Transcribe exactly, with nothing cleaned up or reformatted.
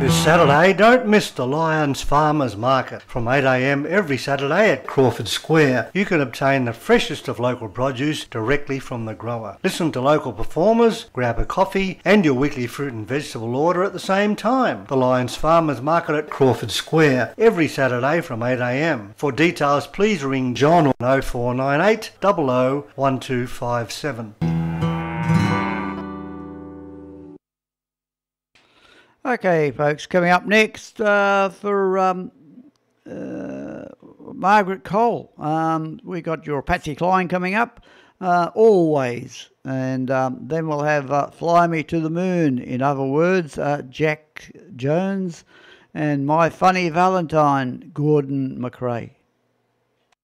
This Saturday, don't miss the Lions Farmers Market from eight a m every Saturday at Crawford Square. You can obtain the freshest of local produce directly from the grower. Listen to local performers, grab a coffee and your weekly fruit and vegetable order at the same time. The Lions Farmers Market at Crawford Square every Saturday from eight a m. For details, please ring John on oh four nine eight, zero zero one two five seven. Okay, folks, coming up next uh, for um, uh, Margaret Cole, um, we got your Patsy Cline coming up, uh, always, and um, then we'll have uh, Fly Me to the Moon, in other words, uh, Jack Jones, and My Funny Valentine, Gordon McRae.